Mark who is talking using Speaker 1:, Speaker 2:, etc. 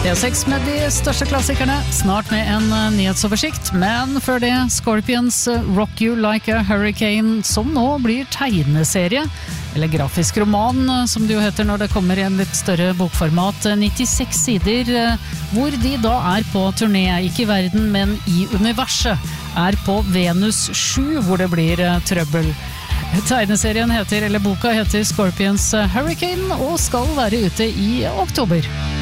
Speaker 1: D6 med de største klassikerne, snart med en nyhetsoversikt, men før det Scorpions Rock You Like a Hurricane, som nå blir tegneserie, eller grafisk roman, som det jo heter når det kommer i en litt større bokformat, 96 sider, hvor de da er på turné, ikke i verden, men i universet, er på Venus 7, hvor det blir trøbbel. Tegneserien heter, eller boka heter Scorpions Hurricane, og skal være ute i oktober.